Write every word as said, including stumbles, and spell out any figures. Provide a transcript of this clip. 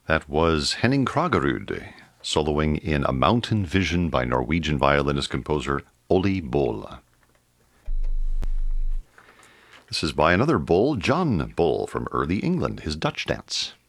That was Henning Kragerud, soloing in A Mountain Vision by Norwegian violinist-composer Ole Bull. This is by another Bull, John Bull, from early England, his Dutch dance.